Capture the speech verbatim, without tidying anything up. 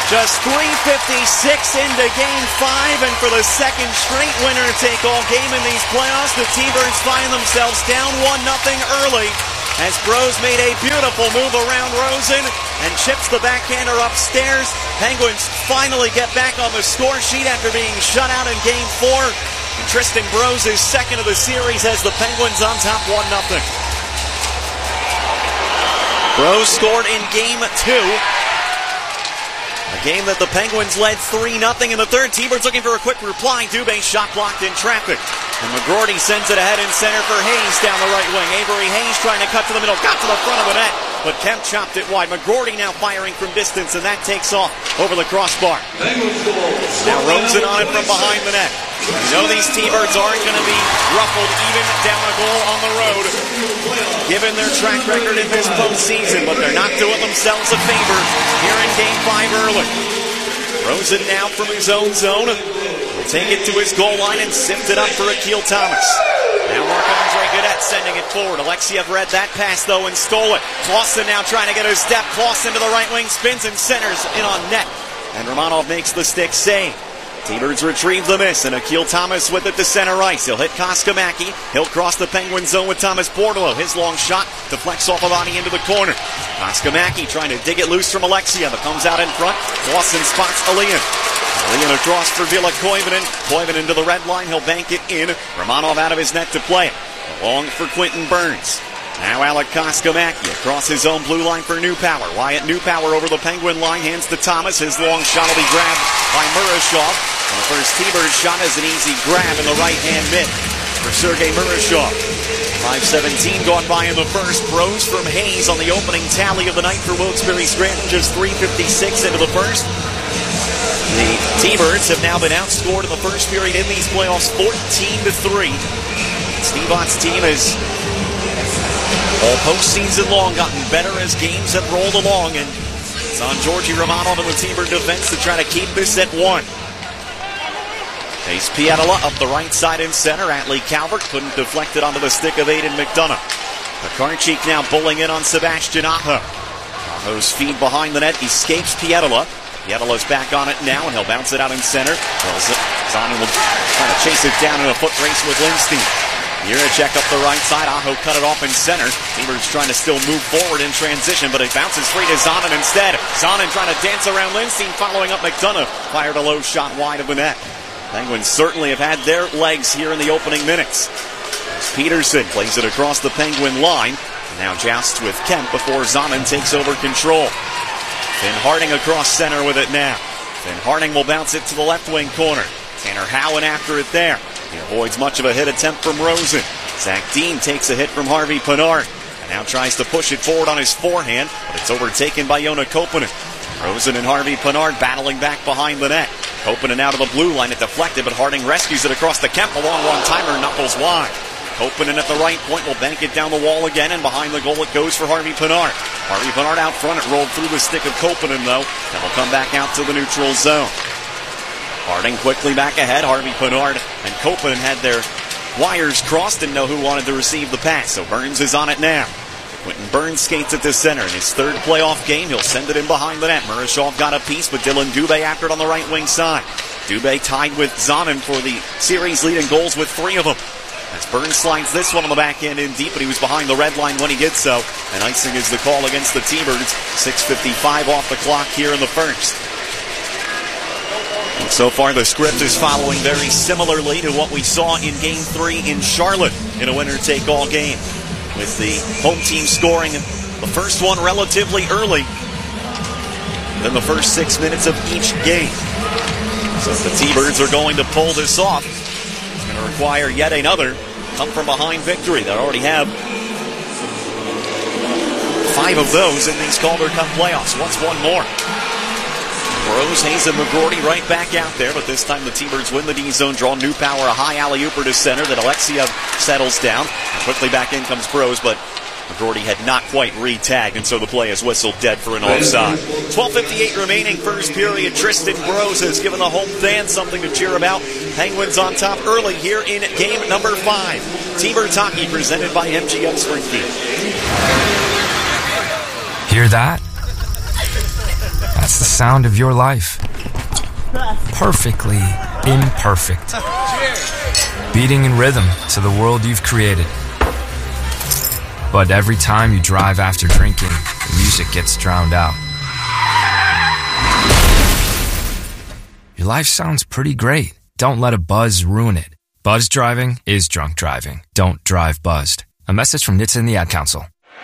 Just three fifty-six into Game five, and for the second straight winner-take-all game in these playoffs, the T-Birds find themselves down one nothing early as Bros made a beautiful move around Rosen and chips the backhander upstairs. Penguins finally get back on the score sheet after being shut out in Game four. And Tristan Bros is second of the series as the Penguins on top one nothing. Bros scored in Game two. A game that the Penguins led three nothing in the third. T-Birds looking for a quick reply. Dubé shot blocked in traffic. And McGroarty sends it ahead in center for Hayes down the right wing. Avery Hayes trying to cut to the middle. Got to the front of the net, but Kemp chopped it wide. McGroarty now firing from distance, and that takes off over the crossbar. Now Rosen on it from behind the net. You know these T-Birds aren't going to be ruffled even down a goal on the road, given their track record in this postseason, but they're not doing themselves a favor here in Game five early. Rosen now from his own zone will take it to his goal line and sift it up for Akil Thomas. Now Marc-Andre Godet sending it forward. Alexiev read that pass, though, and stole it. Clausen now trying to get his step. Clausen to the right wing, spins and centers in on net. And Romanov makes the stick save. T-Birds retrieve the miss, and Akil Thomas with it to center ice. He'll hit Koskamaki. He'll cross the Penguin zone with Thomas Bordeleau. His long shot deflects off of Ani into the corner. Koskamaki trying to dig it loose from Alexiev. It comes out in front. Clausen spots Alian. Alian across for Ville Koivunen. Koivunen to the red line. He'll bank it in. Romanov out of his net to play it. Long for Quentin Burns. Now Alec Koskamaki across his own blue line for Newpower. Wyatt Newpower over the Penguin line, hands to Thomas. His long shot will be grabbed by Murashov. And the first T-Bird shot is an easy grab in the right-hand mid for Sergei Murashov. five seventeen gone by in the first. Bros from Hayes on the opening tally of the night for Wilkes-Barre Scranton. Just three fifty-six into the first. The T-Birds have now been outscored in the first period in these playoffs fourteen to three. Steve Ott's team has all postseason long gotten better as games have rolled along, and it's on Georgi Romanov and the T-Bird defense to try to keep this at one. Chase Pietila up the right side in center. Atlee Calvert couldn't deflect it onto the stick of Aiden McDonough. Karchik now bullying in on Sebastian Aho. Aho's feed behind the net escapes Pietila. Pietila's back on it now, and he'll bounce it out in center. Zanin will try to chase it down in a foot race with Lindstein. Jiricek up the right side. Aho cut it off in center. T-Birds trying to still move forward in transition, but it bounces free to Zanin instead. Zanin trying to dance around Lindstein, following up McDonough. Fired a low shot wide of the net. Penguins certainly have had their legs here in the opening minutes. As Peterson plays it across the Penguin line. Now jousts with Kemp before Zanin takes over control. Finn Harding across center with it now. Finn Harding will bounce it to the left wing corner. Tanner Howen after it there. He avoids much of a hit attempt from Rosen. Zach Dean takes a hit from Harvey Pinard and now tries to push it forward on his forehand, but it's overtaken by Joona Koppanen. Rosen and Harvey Pinard battling back behind the net. Koppanen out of the blue line. It deflected, but Harding rescues it across the Kemp. A long one-timer, knuckles wide. Koppanen at the right point will bank it down the wall again, and behind the goal it goes for Harvey Pinard. Harvey Pinard out front. It rolled through the stick of Koppanen, though, and will come back out to the neutral zone. Harding quickly back ahead. Harvey Pinard and Koppanen had their wires crossed and know who wanted to receive the pass, so Burns is on it now. Quentin Burns skates at the center. In his third playoff game, he'll send it in behind the net. Murashov got a piece, but Dylan Dubé after it on the right wing side. Dubé tied with Zanin for the series leading goals with three of them. As Burns slides this one on the back end in deep, but he was behind the red line when he did so. And icing is the call against the T-Birds. six fifty-five off the clock here in the first. And so far, the script is following very similarly to what we saw in Game three in Charlotte in a winner-take-all game, with the home team scoring the first one relatively early, then the first six minutes of each game. So if the T-Birds are going to pull this off, it's going to require yet another come-from-behind victory. They already have five of those in these Calder Cup playoffs. What's one more? Bros, Hayes, and McGroarty right back out there, but this time the T-Birds win the D-zone, draw Newpower, a high alley-ooper to center that Alexiev settles down. And quickly back in comes Bros, but McGroarty had not quite re-tagged, and so the play is whistled dead for an offside. twelve fifty-eight remaining first period. Tristan Bros has given the home fans something to cheer about. Penguins on top early here in game number five. T-Birds hockey presented by M G M Springfield. Hear that? That's the sound of your life. Perfectly imperfect. Beating in rhythm to the world you've created. But every time you drive after drinking, the music gets drowned out. Your life sounds pretty great. Don't let a buzz ruin it. Buzz driving is drunk driving. Don't drive buzzed. A message from N H T S A and the Ad Council.